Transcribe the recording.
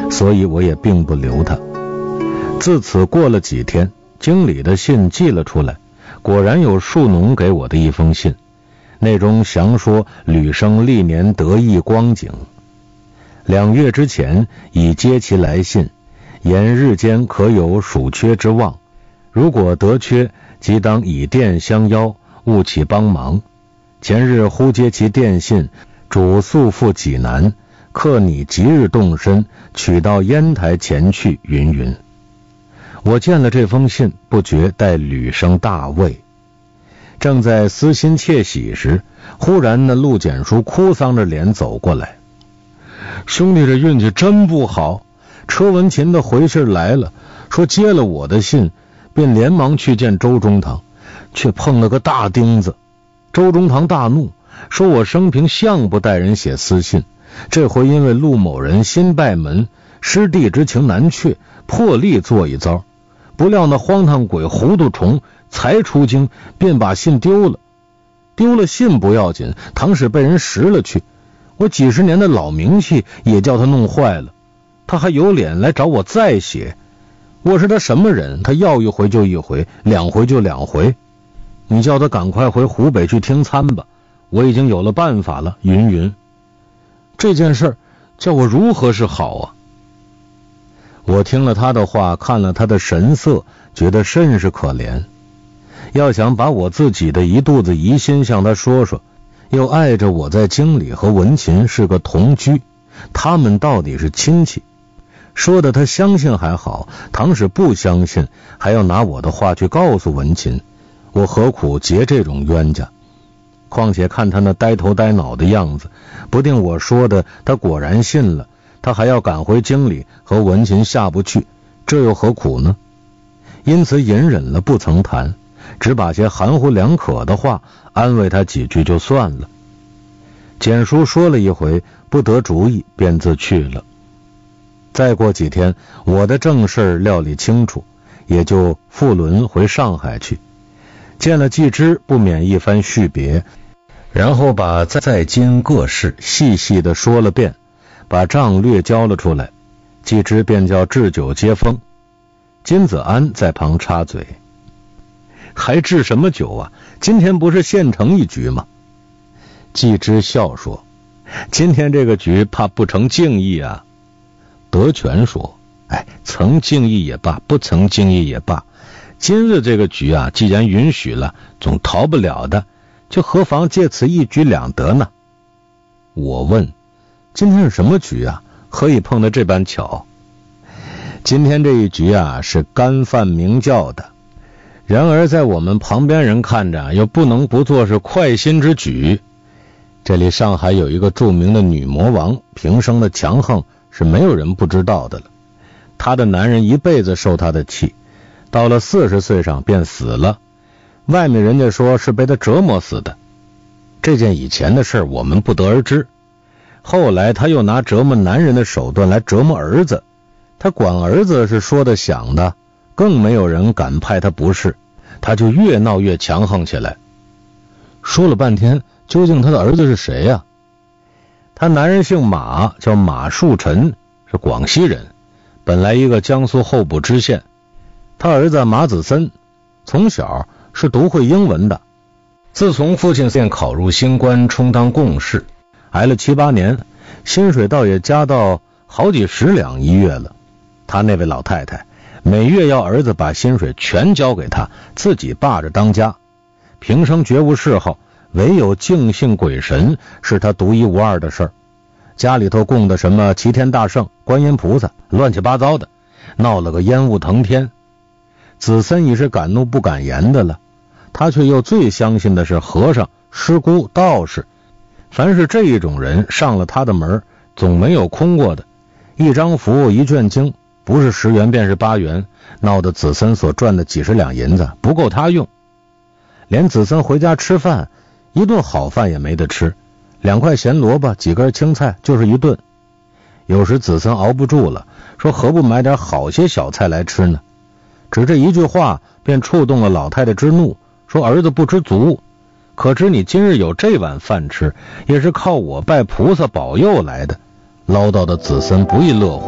所以我也并不留他。自此过了几天，经理的信寄了出来，果然有树农给我的一封信，内中详说吕生历年得意光景。2月之前已接其来信，言日间可有属缺之望，如果得缺，即当以电相邀，务起帮忙。前日忽接其电信，主速赴济南，刻拟即日动身，取到烟台前去，云云。我见了这封信，不觉待吕生大慰。正在思心窃喜时，忽然那陆简书哭丧着脸走过来。兄弟这运气真不好，车文琴的回信来了，说接了我的信，便连忙去见周中堂，却碰了个大钉子。周中堂大怒，说我生平向不待人写私信，这回因为陆某人新拜门，师弟之情难却，破例做一遭。不料那荒唐鬼糊涂虫才出京，便把信丢了。丢了信不要紧，倘使被人拾了去，我几十年的老名气也叫他弄坏了。他还有脸来找我再写，我是他什么人？他要一回就一回，2回就2回。你叫他赶快回湖北去听参吧，我已经有了办法了，云云。这件事叫我如何是好啊？我听了他的话，看了他的神色，觉得甚是可怜。要想把我自己的一肚子疑心向他说说，又碍着我在京里和文琴是个同居，他们到底是亲戚，说的他相信还好，倘使不相信，还要拿我的话去告诉文琴，我何苦结这种冤家？况且看他那呆头呆脑的样子，不定我说的他果然信了，他还要赶回京里和文琴下不去，这又何苦呢？因此隐忍了，不曾谈，只把些含糊两可的话安慰他几句就算了。简叔说了一回，不得主意，便自去了。再过几天，我的正事料理清楚，也就复轮回上海去。见了季之，不免一番叙别，然后把在京各事细细的说了遍，把账略交了出来。季之便叫置酒接风。金子安在旁插嘴：还置什么酒啊？今天不是现成一局吗？季之笑说：今天这个局怕不成敬意啊。德全说：曾敬意也罢，不曾敬意也罢，今日这个局啊，既然允许了，总逃不了的，就何妨借此一举两得呢？我问：今天是什么局啊？何以碰得这般巧？今天这一局啊，是干饭明教的，然而在我们旁边人看着，又不能不做是快心之举。这里上海有一个著名的女魔王，平生的强横是没有人不知道的了。她的男人一辈子受她的气，到了40岁上便死了，外面人家说是被她折磨死的。这件以前的事我们不得而知。后来她又拿折磨男人的手段来折磨儿子，她管儿子是说的想的，更没有人敢派她不是，她就越闹越强横起来。说了半天，究竟她的儿子是谁呀？她男人姓马，叫马树臣，是广西人，本来一个江苏候补知县。他儿子马子森从小是读会英文的，自从父亲便考入新官，充当贡士，挨了7、8年，薪水倒也加到好几10两一月了。他那位老太太每月要儿子把薪水全交给他，自己霸着当家，平生绝无嗜好，唯有敬信鬼神是他独一无二的事儿。家里头供的什么齐天大圣、观音菩萨，乱七八糟的，闹了个烟雾腾天。子森已是敢怒不敢言的了，他却又最相信的是和尚、师姑、道士，凡是这一种人上了他的门，总没有空过的。一张符一卷经，不是10元便是8元，闹得子森所赚的几十两银子不够他用。连子森回家吃饭，一顿好饭也没得吃，2块咸萝卜几根青菜就是一顿。有时子森熬不住了，说何不买点好些小菜来吃呢？只这一句话便触动了老太太之怒，说儿子不知足，可知你今日有这碗饭吃，也是靠我拜菩萨保佑来的。唠叨的子森不亦乐乎。